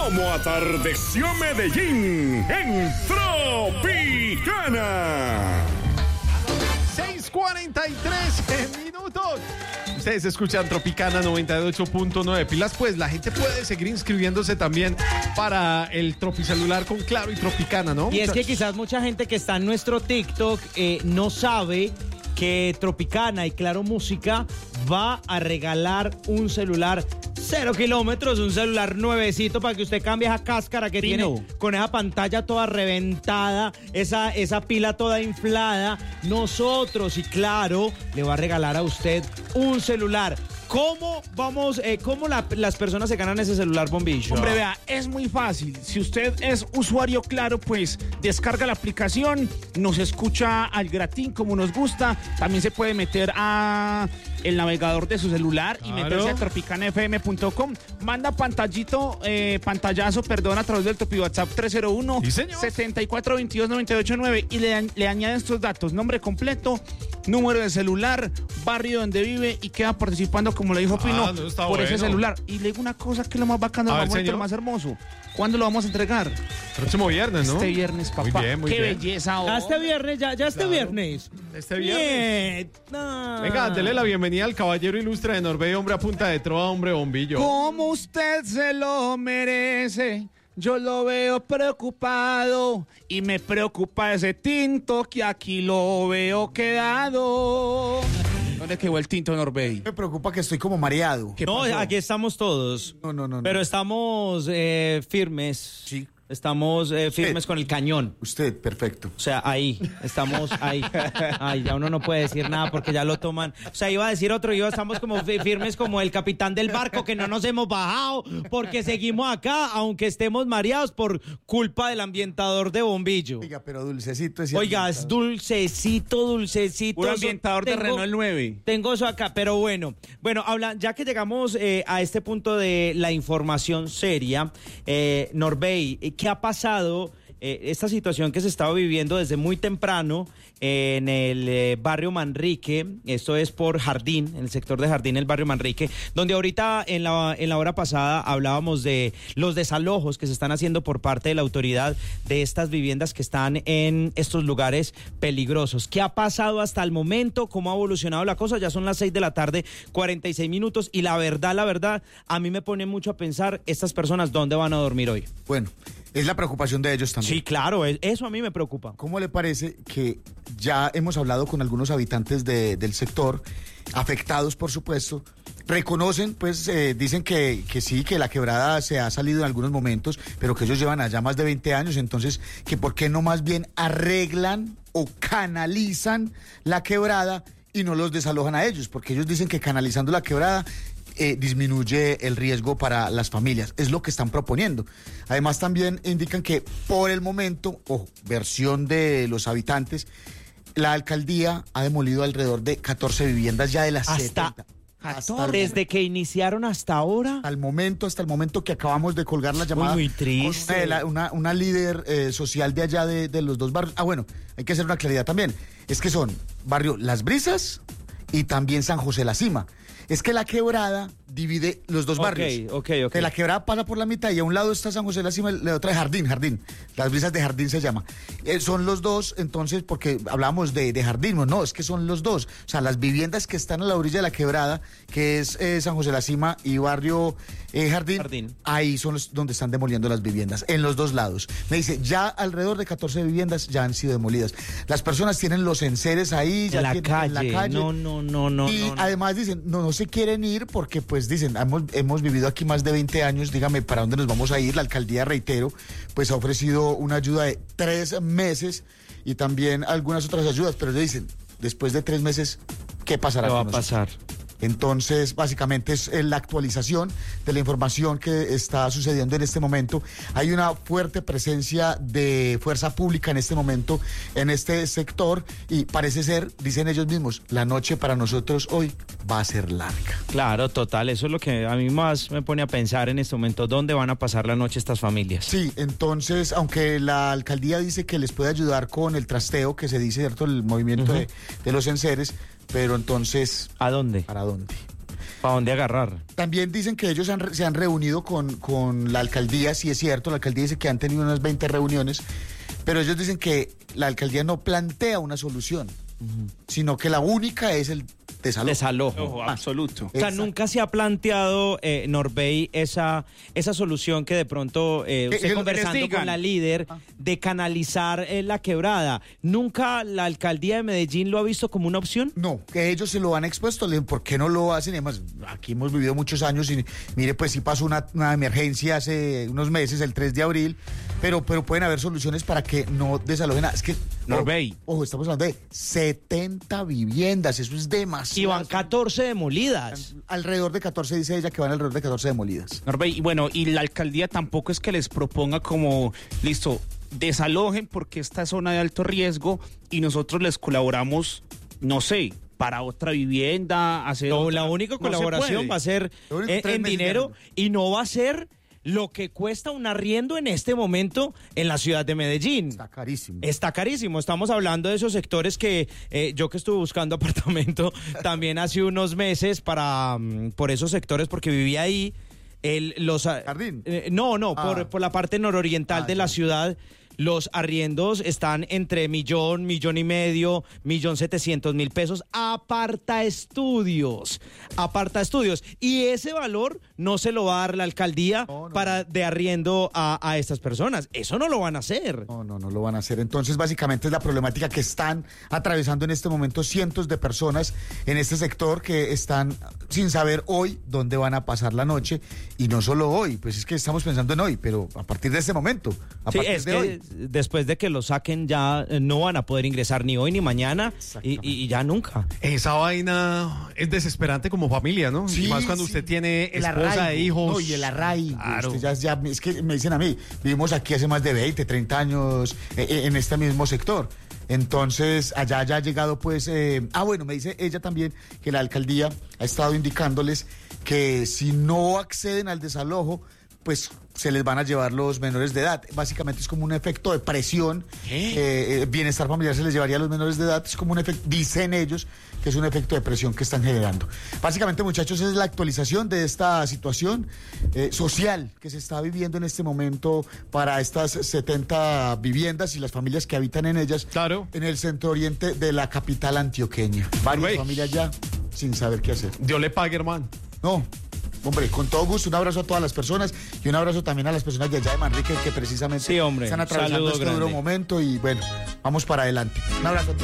Como atardeció Medellín en Tropicana. 6:43 minutos. Ustedes escuchan Tropicana 98.9. Pilas, pues la gente puede seguir inscribiéndose también para el Tropicelular con Claro y Tropicana, ¿no? Y es que quizás mucha gente que está en nuestro TikTok no sabe que Tropicana y Claro Música va a regalar un celular 0 kilómetros, un celular nuevecito para que usted cambie esa cáscara que tiene con esa pantalla toda reventada, esa pila toda inflada. Nosotros y Claro le va a regalar a usted un celular. ¿Cómo las personas se ganan ese celular, Bombillo? Hombre, vea, es muy fácil. Si usted es usuario Claro, pues descarga la aplicación, nos escucha al gratín como nos gusta. También se puede meter a el navegador de su celular y meterse a tropicanafm.com. Manda pantallazo, a través del Topi WhatsApp 301 7422 989 y le añade estos datos: nombre completo, número de celular, barrio donde vive, y queda participando, como le dijo Pino, por ese celular. Y le digo una cosa que es lo más bacano, lo más hermoso. ¿Cuándo lo vamos a entregar? Próximo viernes, ¿no? Este viernes, papá. Muy bien, muy Qué bien. belleza. Ya este viernes, ya este Claro. viernes. Este viernes. No. Venga, dele la bienvenida al caballero ilustre de Norbey, hombre a punta de trova, hombre Bombillo. Como usted se lo merece, yo lo veo preocupado y me preocupa ese tinto que aquí lo veo quedado. ¿Dónde quedó el tinto, Norbey? Me preocupa que estoy como mareado. No, aquí estamos todos. No. Pero estamos firmes. Sí. Estamos firmes con el cañón. Usted, perfecto. O sea, ahí, estamos ahí. Ay, ya uno no puede decir nada porque ya lo toman. O sea, iba a decir otro, estamos como firmes como el capitán del barco, que no nos hemos bajado porque seguimos acá, aunque estemos mareados por culpa del ambientador de Bombillo. Oiga, pero dulcecito ese. Oiga, es dulcecito. Un ambientador de Renault 9. Tengo eso acá, pero bueno, ya que llegamos a este punto de la información seria, Norbey, ¿qué ha pasado? Esta situación que se estaba viviendo desde muy temprano en el barrio Manrique, esto es por Jardín, en el sector de Jardín, el barrio Manrique, donde ahorita en la hora pasada hablábamos de los desalojos que se están haciendo por parte de la autoridad de estas viviendas que están en estos lugares peligrosos. ¿Qué ha pasado hasta el momento? ¿Cómo ha evolucionado la cosa? Ya son las 6 de la tarde, 46 minutos, y la verdad, a mí me pone mucho a pensar, estas personas, ¿dónde van a dormir hoy? Bueno, es la preocupación de ellos también. Sí, claro, eso a mí me preocupa. ¿Cómo le parece que ya hemos hablado con algunos habitantes del sector, afectados por supuesto, reconocen, pues dicen que sí, que la quebrada se ha salido en algunos momentos, pero que ellos llevan allá más de 20 años, entonces que por qué no más bien arreglan o canalizan la quebrada y no los desalojan a ellos, porque ellos dicen que canalizando la quebrada disminuye el riesgo para las familias. Es lo que están proponiendo. Además, también indican que por el momento, versión de los habitantes, la alcaldía ha demolido alrededor de 14 viviendas ya de las 70. Desde que iniciaron hasta ahora. Hasta el momento que acabamos de colgar la llamada. Muy triste. Una líder social de allá de los dos barrios. Bueno, hay que hacer una claridad también. Es que son barrio Las Brisas y también San José La Cima. Es que la quebrada divide los dos barrios. Ok. Que la quebrada pasa por la mitad y a un lado está San José de la Cima y la otra es Jardín. Las Brisas de Jardín se llama. Son los dos, entonces, porque hablábamos de Jardín, no, es que son los dos. O sea, las viviendas que están a la orilla de la quebrada, que es San José de la Cima y barrio Jardín, ahí son donde están demoliendo las viviendas, en los dos lados. Me dice, ya alrededor de 14 viviendas ya han sido demolidas. Las personas tienen los enseres ahí, ya tienen en la calle. No. Y además dicen, no se quieren ir porque pues dicen, hemos vivido aquí más de 20 años, dígame, ¿para dónde nos vamos a ir? La alcaldía, reitero, pues ha ofrecido una ayuda de 3 meses y también algunas otras ayudas, pero le dicen, después de 3 meses, ¿qué pasará? ¿Qué va a pasar? Entonces, básicamente es la actualización de la información que está sucediendo en este momento. Hay una fuerte presencia de fuerza pública en este momento en este sector y parece ser, dicen ellos mismos, la noche para nosotros hoy va a ser larga. Claro, total, eso es lo que a mí más me pone a pensar en este momento, ¿dónde van a pasar la noche estas familias? Sí, entonces, aunque la alcaldía dice que les puede ayudar con el trasteo, que se dice, ¿cierto?, el movimiento de los enseres, pero entonces... ¿A dónde? ¿Para dónde? ¿Para dónde agarrar? También dicen que ellos se han reunido con la alcaldía, sí es cierto, la alcaldía dice que han tenido unas 20 reuniones, pero ellos dicen que la alcaldía no plantea una solución, sino que la única es el desalojo. Desalojo. Ojo, absoluto. O sea, nunca se ha planteado, Norbey, esa solución que de pronto usted les conversando digan. con la líder de canalizar la quebrada. ¿Nunca la alcaldía de Medellín lo ha visto como una opción? No, que ellos se lo han expuesto, le dicen, ¿por qué no lo hacen? Y además, aquí hemos vivido muchos años y mire, pues sí pasó una emergencia hace unos meses, el 3 de abril, pero pueden haber soluciones para que no desalojen nada. Es que, Norbey. ojo, estamos hablando de 70 viviendas, eso es demasiado. Y van 14 demolidas. Alrededor de 14, dice ella, que van alrededor de 14 demolidas. Norbey, y bueno, y la alcaldía tampoco es que les proponga como, listo, desalojen porque esta es zona de alto riesgo y nosotros les colaboramos, no sé, para otra vivienda, hacer... No, otra- la única no se colaboración puede. va a ser Lo único, 3 en meses de dinero arriendo. y no va a ser lo que cuesta un arriendo en este momento en la ciudad de Medellín. Está carísimo. Está carísimo. Estamos hablando de esos sectores que yo que estuve buscando apartamento también hace unos meses por esos sectores porque vivía ahí. ¿Jardín? No, Ah. por la parte nororiental de la ciudad. Los arriendos están entre millón y medio, 1.700.000 pesos. Aparta estudios. Y ese valor no se lo va a dar la alcaldía No. de arriendo a estas personas. Eso no lo van a hacer. No lo van a hacer. Entonces, básicamente es la problemática que están atravesando en este momento cientos de personas en este sector que están sin saber hoy dónde van a pasar la noche. Y no solo hoy, pues es que estamos pensando en hoy, pero a partir de este momento, a Sí, partir es de que hoy. después de que lo saquen ya no van a poder ingresar ni hoy ni mañana y ya nunca. Esa vaina es desesperante como familia, ¿no? Sí, y más cuando sí. usted tiene El esposa arraigo, e hijos. No, y el arraigo. Claro. Usted es que me dicen a mí, vivimos aquí hace más de 20, 30 años en este mismo sector. Entonces, allá ya ha llegado pues... bueno, me dice ella también que la alcaldía ha estado indicándoles que si no acceden al desalojo, pues se les van a llevar los menores de edad. Básicamente es como un efecto de presión. Bienestar familiar se les llevaría a los menores de edad. Es como un efecto, dicen ellos, que es un efecto de presión que están generando. Básicamente, muchachos, es la actualización de esta situación social que se está viviendo en este momento para estas 70 viviendas y las familias que habitan en ellas. Claro. En el centro oriente de la capital antioqueña. Varias Güey. familias ya sin saber qué hacer. Dios le pague, hermano. No, hombre, con todo gusto, un abrazo a todas las personas y un abrazo también a las personas de allá de Manrique que precisamente Sí, hombre, están atravesando saludo este duro grande. momento y bueno, vamos para adelante. Un abrazo a todos.